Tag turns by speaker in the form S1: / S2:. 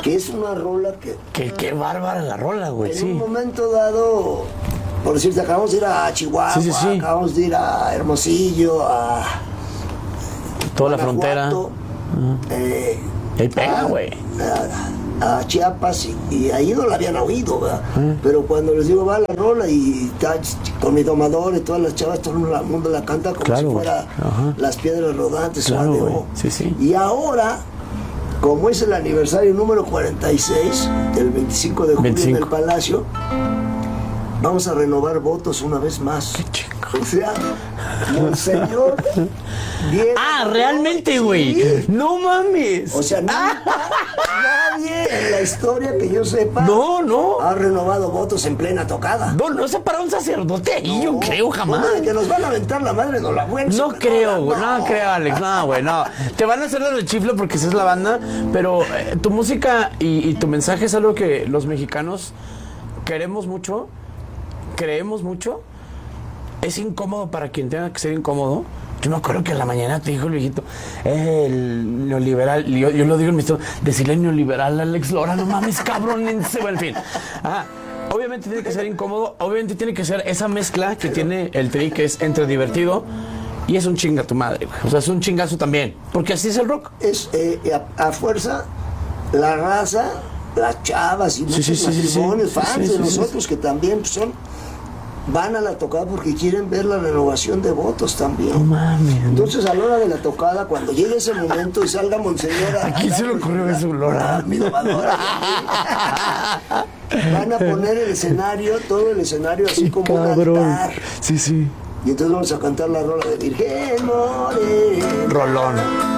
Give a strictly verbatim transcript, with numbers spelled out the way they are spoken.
S1: que es una rola que...
S2: Qué, qué bárbara la rola, güey,
S1: en
S2: sí.
S1: un momento dado, por decirte, acabamos de ir a Chihuahua,
S2: Sí, sí, sí.
S1: acabamos de ir a Hermosillo, a...
S2: Toda la
S1: Guanajuato,
S2: frontera.
S1: eh,
S2: Ahí pega,
S1: a-
S2: güey.
S1: A, a Chiapas y, y ahí no la habían oído, ¿verdad? Pero cuando les digo, va la rola y está con mi domador y todas las chavas, todo el mundo la canta como
S2: Claro,
S1: si
S2: güey.
S1: fuera
S2: Ajá.
S1: Las Piedras Rodantes.
S2: Claro,
S1: o
S2: güey.
S1: Adeo.
S2: Sí, sí.
S1: Y ahora, como es el aniversario número cuarenta y seis, del veinticinco de julio
S2: veinticinco.
S1: en el Palacio, vamos a renovar votos una vez más.
S2: Qué chingón.
S1: O sea, Monseñor Diego
S2: Ah,
S1: León,
S2: realmente, güey.
S1: sí.
S2: No mames.
S1: O sea, nunca, nadie en la historia que yo sepa
S2: No, no.
S1: ha renovado votos en plena tocada.
S2: No, no se para un sacerdote ahí, yo creo, jamás.
S1: No, de que nos van a aventar la madre, no la buena.
S2: No creo, güey, no creo, Alex, no, güey, no. Te van a hacer el chiflo porque esa es la banda, pero eh, tu música y, y tu mensaje es algo que los mexicanos queremos mucho, creemos mucho. Es incómodo para quien tenga que ser incómodo. Yo me acuerdo que en la mañana te dijo el viejito, eh, el neoliberal, yo, yo lo digo en mi historia, decirle neoliberal a Alex Lora, no mames, cabrón, en serio, en fin. Ah, obviamente tiene que ser incómodo, obviamente tiene que ser esa mezcla que tiene el Tri, que es entre divertido y es un chinga tu madre, güey. O sea, es un chingazo también, porque así es el rock.
S1: Es eh, a, a fuerza, la raza, las chavas y muchos
S2: sí, sí, sí,
S1: matrimonios,
S2: sí.
S1: fans
S2: Sí, sí,
S1: de
S2: sí,
S1: nosotros
S2: sí.
S1: que también pues, son, van a la tocada porque quieren ver la renovación de votos también.
S2: No mames.
S1: Entonces, a la hora de la tocada, cuando llegue ese momento y salga Monseñor...
S2: ¿A quién se le ocurrió eso, Lora?
S1: A mi domadora. Van a poner el escenario, todo el escenario así como un altar.
S2: Sí, sí.
S1: Y entonces vamos a cantar la rola de Virgen Morena.
S2: Rolón.